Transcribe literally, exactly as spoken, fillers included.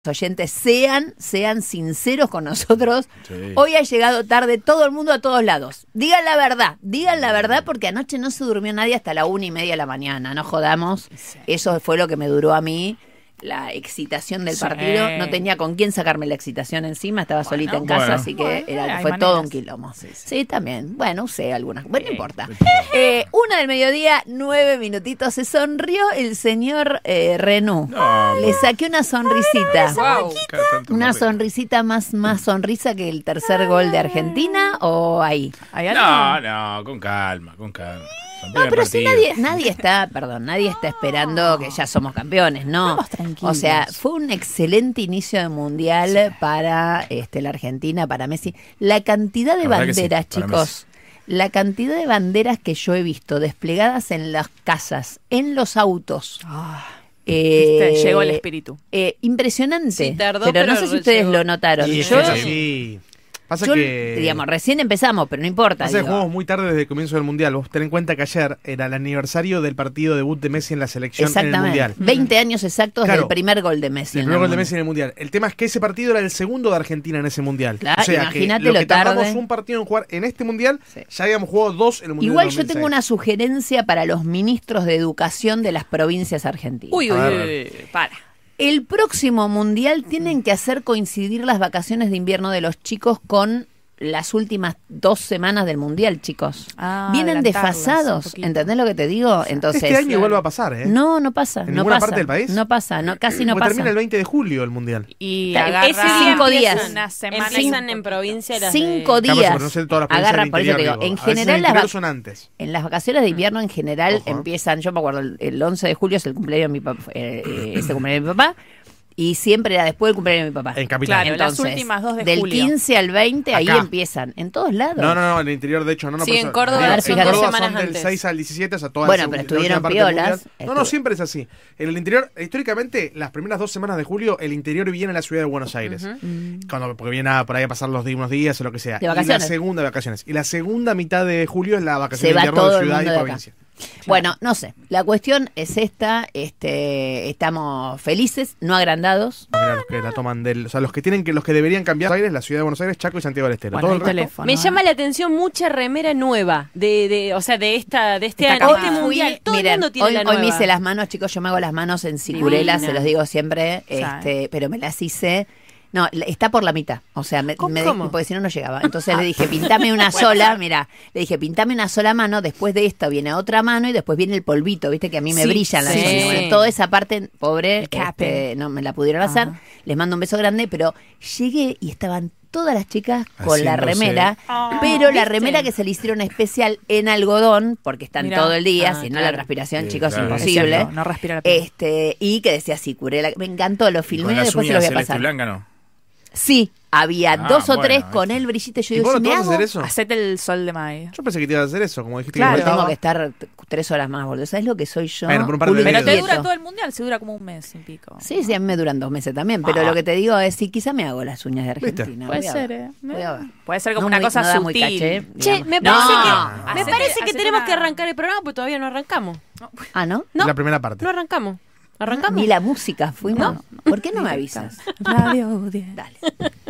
oyentes, sean, sean sinceros con nosotros. Sí. Hoy ha llegado tarde todo el mundo a todos lados. Digan la verdad, digan la verdad, porque anoche no se durmió nadie hasta la una y media de la mañana, no jodamos. Sí. Eso fue lo que me duró a mí, la excitación del Sí. partido. No tenía con quién sacarme la excitación encima, estaba Bueno, solita en casa, bueno. así que Bueno, era, hay fue maneras. todo un quilombo. Sí, Sí, sí. también. Bueno, usé algunas. Bueno, no Sí. importa. Eh, una del mediodía, nueve minutitos. Se sonrió el señor eh, Renú. No, Le saqué una sonrisita. Wow. cada tanto Una no veo. sonrisita más, más sonrisa que el tercer gol de Argentina, o ahí. ¿Hay algo? No, no, con calma, con calma. Son No, primer pero si partido. nadie, nadie está, perdón, nadie está esperando que ya somos campeones, no. Vamos tranquilos. O sea, fue un excelente inicio de mundial para este, la Argentina, para Messi. La cantidad de La verdad que sí, banderas, para chicos. La cantidad de banderas que yo he visto desplegadas en las casas, en los autos. Ah, eh, viste, llegó el espíritu. eh, impresionante. Sí, tardó, pero, no pero sé si ustedes llegó. lo notaron. Y es yo, que sí. Pasa yo, que. digamos, recién empezamos, pero no importa. Pasa que digo. jugamos muy tarde desde el comienzo del Mundial. Vos ten en cuenta que ayer era el aniversario del partido debut de Messi en la selección en el Exactamente. Mundial. veinte años exactos Claro. del primer gol de Messi. El en primer el gol de mundo. Messi en el Mundial. El tema es que ese partido era el segundo de Argentina en ese Mundial. Claro, o sea, que imagínate lo lo que tardamos tarde. un partido en jugar en este Mundial, Sí. ya habíamos jugado dos en el Mundial Igual del yo dos mil seis. tengo una sugerencia para los ministros de educación de las provincias argentinas. Uy, uy, A uy, ver. uy, para. El próximo mundial tienen que hacer coincidir las vacaciones de invierno de los chicos con las últimas dos semanas del mundial, chicos. Ah, Vienen adelantarlas un desfasados, poquito. ¿entendés lo que te digo? Entonces, Este año igual va a pasar, ¿eh? no, no pasa, ¿En no ninguna pasa. parte del país? No pasa, no, casi no Porque pasa. termina el veinte de julio el Mundial. Y Ta- agarra ese cinco días. Una semana Empiezan y- en provincia las Cinco de... Claro, días. pero no sé todas las provincias Agarran, del por eso te interior, digo, en digo. A veces general el las interior va- son antes. En las vacaciones de invierno en general Ojo. empiezan, yo me acuerdo, el, el once de julio es el cumpleaños de mi papá, eh, eh, es el cumpleaños de mi papá, y siempre era después del cumpleaños de mi papá. En Capital. Claro, las últimas dos de del julio. quince al veinte, ahí Acá. empiezan, en todos lados. No, no, no, en el interior de hecho no, no. Sí, por en eso- Córdoba digo, son en dos Córdoba semanas son del antes. seis al diecisiete, o sea, toda Bueno, la pero seg- la última estuvieron parte del piolas. Mundial. No, no, Estuvo- siempre es así. En el interior, históricamente, las primeras dos semanas de julio, el interior viene a la ciudad de Buenos Aires. Cuando, porque viene a, por ahí a pasar los di- unos días o lo que sea. De Y la vacaciones. segunda de vacaciones. Y la segunda mitad de julio es la vacación Se de va invierno todo de el ciudad y mundo de acá. provincia. Bueno, no sé, la cuestión es esta, este, estamos felices, no agrandados. Mira, los que la toman del. O sea, los que tienen que, los que deberían cambiar Buenos Aires, la ciudad de Buenos Aires, Chaco y Santiago del Estero. Bueno, Todo el el resto, teléfono. Me ¿eh? llama la atención mucha remera nueva de, de o sea, de esta, de este Esta año, camada. este Hoy mundial. fui- Todo miren, el mundo tiene hoy, la hoy nueva. me hice las manos, chicos, yo me hago las manos en circulela, Divina. se los digo siempre, Sí. este, pero me las hice. No, la- está por la mitad, o sea, me, ¿Cómo, me- cómo? porque si no, no llegaba. Entonces le dije, pintame una sola, mira, le dije, pintame una sola mano, después de esto viene otra mano y después viene el polvito, viste que a mí me Sí, brillan las sí. manos. Bueno, toda esa parte, pobre, El capping. este, no me la pudieron hacer. Ajá. Les mando un beso grande, pero llegué y estaban todas las chicas con la Haciéndose. remera, Ah, pero la ¿viste? remera que se le hicieron especial en algodón, porque están Mirá. todo el día, Ah, si no claro. la transpiración, Sí, chicos, claro. imposible. Es cierto, no respira la piel. Este, y que decía así, curé la- me encantó, lo Y filmé con y las después se lo uñas voy a celeste y pasar. blanca no. Sí, había Ah, dos o bueno, tres ahí con está. el brillito. Yo ¿Y digo, vos si no me te vas a hago, hacer eso? Hacete el sol de mayo. Yo pensé que te ibas a hacer eso, como dijiste Claro. que yo no tengo estaba. que estar t- tres horas más, boludo. ¿Sabes lo que soy yo? Bueno, por un par de Culo dedos. Pero te inquieto. dura todo el mundial, se dura como un mes y pico. Sí, sí, a mí me duran dos meses también, pero Ah. lo que te digo es, sí, quizá me hago las uñas de ¿Viste? Argentina. Puede voy a ser, ver. ¿eh? Voy a ver. Puede ser como No una muy- cosa no da muy sutil. caché. Che, digamos. me No. parece que, me Hacete- parece que hacete tenemos una- que arrancar el programa porque todavía no arrancamos. Ah, ¿no? No, La primera parte. no arrancamos. ¿Arrancamos? Ni la música fuimos. ¿Por qué no me avisas? Radio diez. Dale.